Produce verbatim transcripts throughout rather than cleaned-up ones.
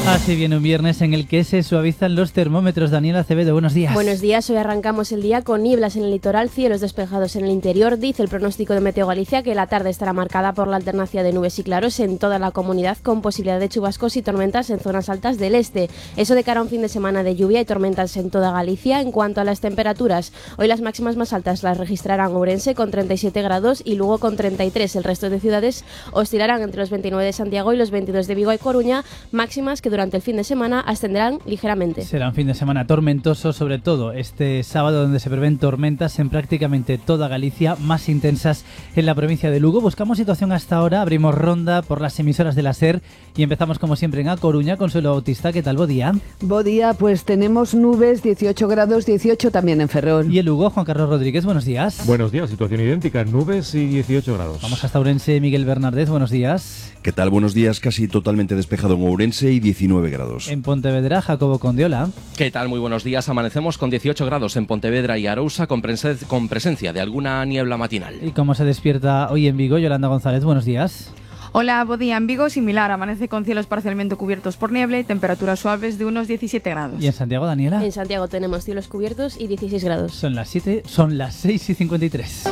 Así viene un viernes en el que se suavizan los termómetros. Daniela Acevedo, buenos días. Buenos días, hoy arrancamos el día con nieblas en el litoral, cielos despejados en el interior. Dice el pronóstico de Meteo Galicia que la tarde estará marcada por la alternancia de nubes y claros en toda la comunidad, con posibilidad de chubascos y tormentas en zonas altas del este. Eso de cara a un fin de semana de lluvia y tormentas en toda Galicia. En cuanto a las temperaturas, hoy las máximas más altas las registrarán Ourense con treinta y siete grados y Lugo con treinta y tres. El resto de ciudades oscilarán entre los veintinueve de Santiago y los veintidós de Vigo y Coruña, máximas que durante durante el fin de semana ascenderán ligeramente. Será un fin de semana tormentoso, sobre todo este sábado, donde se prevén tormentas en prácticamente toda Galicia, más intensas en la provincia de Lugo. Buscamos situación hasta ahora, abrimos ronda por las emisoras de la SER y empezamos como siempre en A Coruña. Consuelo Bautista, ¿qué tal? Bo día. Bo día, pues tenemos nubes, dieciocho grados, dieciocho también en Ferrol. Y en Lugo, Juan Carlos Rodríguez, buenos días. Buenos días, situación idéntica, nubes y dieciocho grados. Vamos hasta Ourense, Miguel Bernardez, buenos días. ¿Qué tal? Buenos días, casi totalmente despejado en Ourense y diecinueve grados. En Pontevedra, Jacobo Condiola. ¿Qué tal? Muy buenos días. Amanecemos con dieciocho grados en Pontevedra y Arousa, con, presen- con presencia de alguna niebla matinal. ¿Y cómo se despierta hoy en Vigo? Yolanda González, buenos días. Hola, buen día. En Vigo similar, amanece con cielos parcialmente cubiertos por niebla y temperaturas suaves de unos diecisiete grados. ¿Y en Santiago, Daniela? En Santiago tenemos cielos cubiertos y dieciséis grados. Son las siete, son las seis y cincuenta y tres.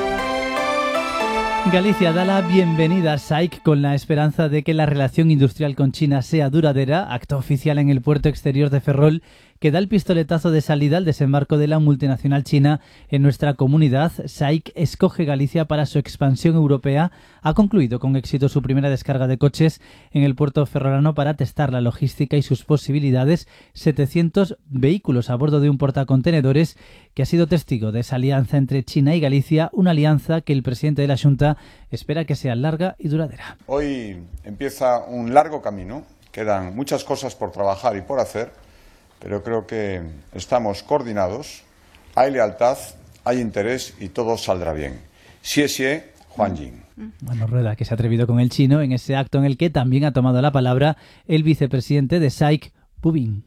Galicia da la bienvenida a S A I C con la esperanza de que la relación industrial con China sea duradera. Acto oficial en el puerto exterior de Ferrol que da el pistoletazo de salida al desembarco de la multinacional china en nuestra comunidad. S A I C escoge Galicia para su expansión europea. Ha concluido con éxito su primera descarga de coches en el puerto ferrolano para testar la logística y sus posibilidades. setecientos vehículos a bordo de un portacontenedores que ha sido testigo de esa alianza entre China y Galicia, una alianza que el presidente de la Xunta espera que sea larga y duradera. Hoy empieza un largo camino, quedan muchas cosas por trabajar y por hacer, pero creo que estamos coordinados, hay lealtad, hay interés y todo saldrá bien. Xie xie, Juan Jin. Bueno, Rueda, que se ha atrevido con el chino en ese acto en el que también ha tomado la palabra el vicepresidente de S A I C, Pu Bin.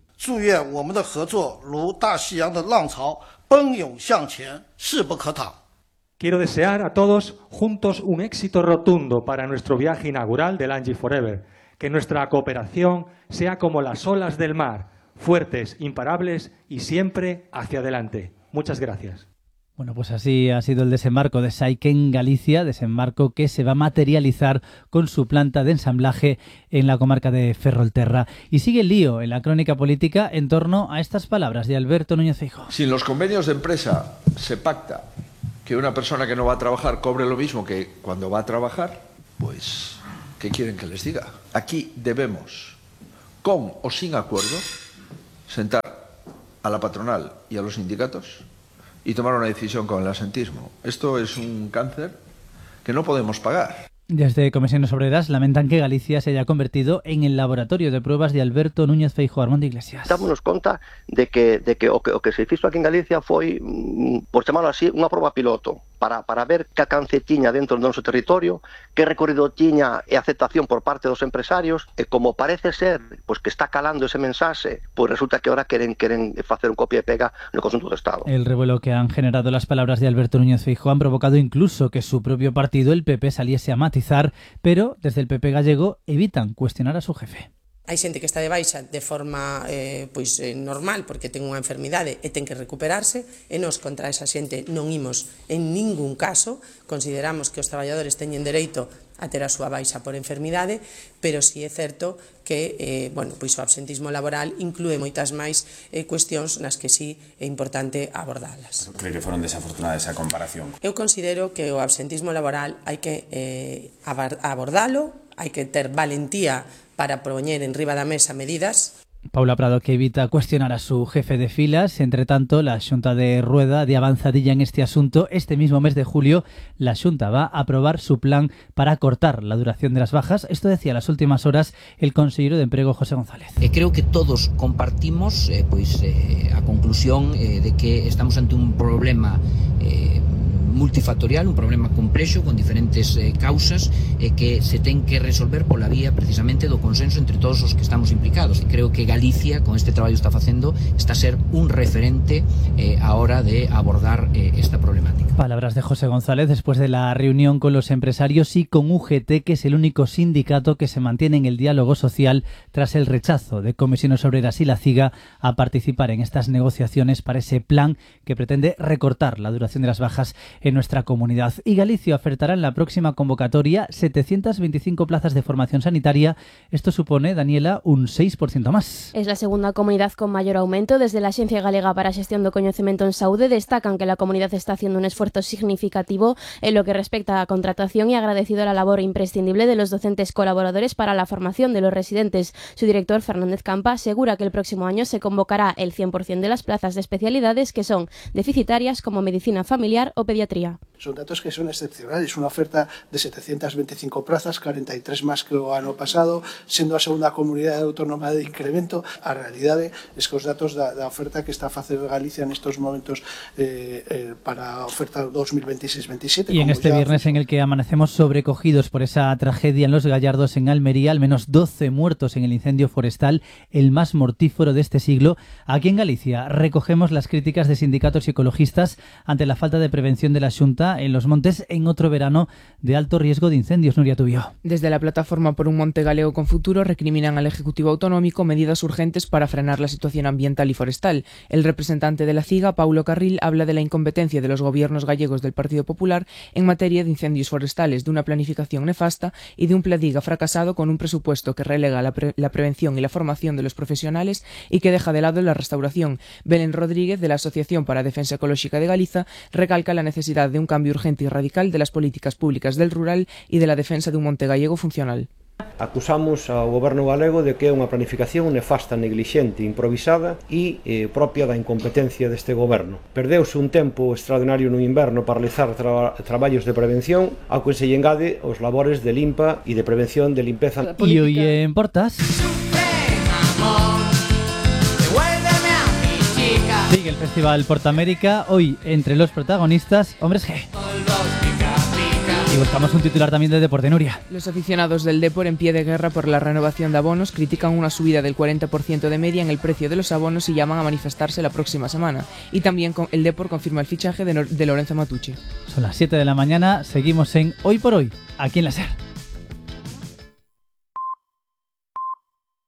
Quiero desear a todos juntos un éxito rotundo para nuestro viaje inaugural del Angie Forever, que nuestra cooperación sea como las olas del mar, fuertes, imparables y siempre hacia adelante. Muchas gracias. Bueno, pues así ha sido el desembarco de S A I C en Galicia, desembarco que se va a materializar con su planta de ensamblaje en la comarca de Ferrolterra. Y sigue el lío en la crónica política en torno a estas palabras de Alberto Núñez Feijóo. Si en los convenios de empresa se pacta que una persona que no va a trabajar cobre lo mismo que cuando va a trabajar, pues, ¿qué quieren que les diga? Aquí debemos, con o sin acuerdo, sentar a la patronal y a los sindicatos y tomar una decisión con el asentismo. Esto es un cáncer que no podemos pagar. Desde Comisiones Obreras lamentan que Galicia se haya convertido en el laboratorio de pruebas de Alberto Núñez Feijóo. Armando Iglesias. Dámonos conta de que, de que, o que o que se fixo aquí en Galicia foi, por chamarlo así, unha proba piloto para, para ver que alcance tiña dentro do noso territorio, que recorrido tiña e aceptación por parte dos empresarios, e como parece ser pois que está calando ese mensaxe, pois resulta que ahora queren, queren facer un copia e pega no conjunto do Estado. El revuelo que han generado las palabras de Alberto Núñez Feijóo han provocado incluso que su propio partido, el P P, saliese a matizar, pero desde el P P gallego evitan cuestionar a su jefe. Hai xente que está de baixa de forma eh, pois, eh, normal porque ten unha enfermidade e ten que recuperarse, e nos contra esa xente non imos en ningún caso. Consideramos que os traballadores teñen dereito a ter a súa baixa por enfermidade, pero si é certo que eh, bueno, pois o absentismo laboral inclúe moitas máis eh, cuestións nas que sí é importante abordalas. Creo que foron desafortunadas esa comparación. Eu considero que o absentismo laboral hai que eh, abordalo, hai que ter valentía para poñer en riba da mesa medidas. Paula Prado, que evita cuestionar a su jefe de filas. Entre tanto, la Xunta de Rueda de avanzadilla en este asunto. Este mismo mes de julio, la Xunta va a aprobar su plan para cortar la duración de las bajas. Esto decía las últimas horas el consejero de Emprego, José González. Eh, creo que todos compartimos eh, pois, eh, a conclusión eh, de que estamos ante un problema eh, multifactorial, un problema complexo con diferentes eh, causas eh, que se ten que resolver pola vía precisamente do consenso entre todos os que estamos implicados. E creo que Galicia, con este traballo que está facendo, está a ser un referente eh, a hora de abordar eh, esta problemática. Palabras de José González después de la reunión con los empresarios y con U G T, que es el único sindicato que se mantiene en el diálogo social tras el rechazo de Comisiones Obreras y la CIGA a participar en estas negociaciones para ese plan que pretende recortar la duración de las bajas en nuestra comunidad. Y Galicia ofertará en la próxima convocatoria setecientas veinticinco plazas de formación sanitaria. Esto supone, Daniela, un seis por ciento más. Es la segunda comunidad con mayor aumento. Desde la Axencia Galega para a Xestión do Coñecemento en Saúde destacan que la comunidad está haciendo un esfuerzo significativo en lo que respecta a contratación y agradecido la labor imprescindible de los docentes colaboradores para la formación de los residentes. Su director, Fernández Campa, asegura que el próximo año se convocará el cien por ciento de las plazas de especialidades que son deficitarias como medicina familiar o pediatría. Son datos que son excepcionales, una oferta de setecientas veinticinco plazas, cuarenta y tres máis que o ano pasado, sendo a segunda comunidade autónoma de incremento. A realidade é que os datos da, da oferta que está a facer Galicia nestes momentos eh, eh, para a oferta dos mil veintiséis veintisiete. Y en este viernes en el que amanecemos sobrecogidos por esa tragedia en Los Gallardos, en Almería, al menos doce muertos en el incendio forestal, el más mortífero de este siglo. Aquí en Galicia recogemos las críticas de sindicatos y ecologistas ante la falta de prevención de la Xunta en los montes en otro verano de alto riesgo de incendios. Nuria Tubio. Desde la Plataforma por un Monte Galego con Futuro recriminan al Ejecutivo Autonómico medidas urgentes para frenar la situación ambiental y forestal. El representante de la CIGA, Paulo Carril, habla de la incompetencia de los gobiernos gallegos del Partido Popular en materia de incendios forestales, de una planificación nefasta y de un Pladiga fracasado con un presupuesto que relega la, pre la prevención y la formación de los profesionales y que deja de lado la restauración. Belén Rodríguez, de la Asociación para a Defensa Ecolóxica de Galiza, recalca la necesidad de un cambio urgente y radical de las políticas públicas del rural y de la defensa de un monte gallego funcional. Acusamos ao goberno galego de que é unha planificación nefasta, neglixente, improvisada e eh, propia da incompetencia deste goberno. Perdeuse un tempo extraordinario no inverno para realizar tra traballos de prevención, ao que se lle engade os labores de limpa e de prevención de limpeza. E hoy en Portas sigue el Festival Portamérica, hoy entre los protagonistas, Hombres G. Y buscamos un titular también de deporte, Nuria. Los aficionados del Depor, en pie de guerra por la renovación de abonos, critican una subida del cuarenta por ciento de media en el precio de los abonos y llaman a manifestarse la próxima semana. Y también el Depor confirma el fichaje de, de Lorenzo Matucci. Son las siete de la mañana, seguimos en Hoy por Hoy, aquí en la SER.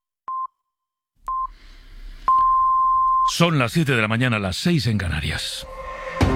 Son las siete de la mañana, las seis en Canarias.